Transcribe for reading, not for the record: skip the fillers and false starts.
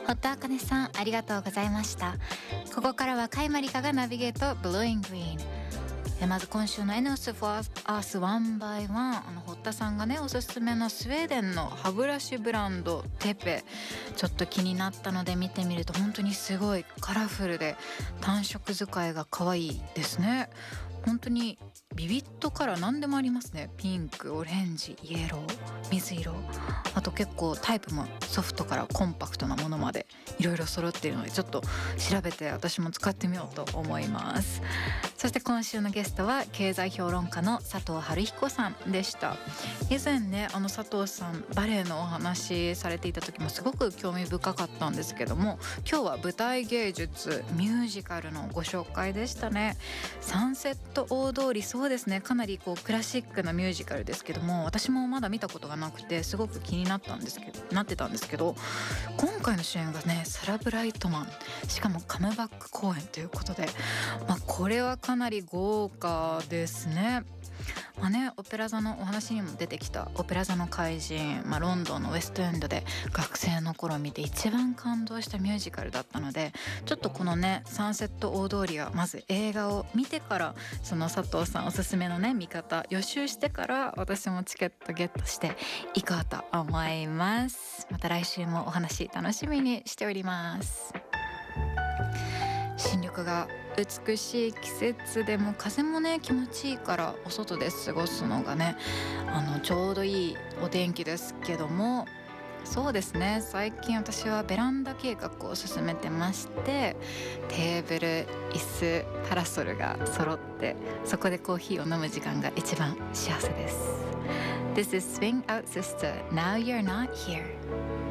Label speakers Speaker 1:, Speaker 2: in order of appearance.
Speaker 1: 堀田茜さん、ありがとうございました。ここからは甲斐まりかがナビゲート Blue and Green。まず今週の ENEOS for Earth One by One、堀田さんがねおすすめのスウェーデンの歯ブラシブランドテペ、ちょっと気になったので見てみると本当にすごいカラフルで単色使いが可愛いですね。本当にビビッドカラー何でもありますね。ピンク、オレンジ、イエロー、水色、あと結構タイプもソフトからコンパクトなものまでいろいろ揃っているので、ちょっと調べて私も使ってみようと思います。そして今週のゲストは経済評論家の佐藤春彦さんでした。以前ね佐藤さんバレエのお話されていた時もすごく興味深かったんですけども、今日は舞台芸術ミュージカルのご紹介でしたね。サンセット大通り、そうですね、かなりクラシックなミュージカルですけども、私もまだ見たことがなくてすごく気になってたんですけど、今回の主演がねサラ・ブライトマン、しかもカムバック公演ということで、これはかなり豪華ですね。オペラ座のお話にも出てきたオペラ座の怪人、ロンドンのウェストエンドで学生の頃見て一番感動したミュージカルだったので、ちょっとこのねサンセット大通りはまず映画を見てから、その佐藤さんおすすめのね見方予習してから私もチケットゲットしていこうと思います。また来週もお話楽しみにしております。新緑が美しい季節でも風もね気持ちいいからお外で過ごすのがねちょうどいいお天気ですけども、そうですね、最近私はベランダ計画を進めてまして、テーブル、椅子、パラソルが揃ってそこでコーヒーを飲む時間が一番幸せです。 This is Swing Out Sister, Now You're Not Here.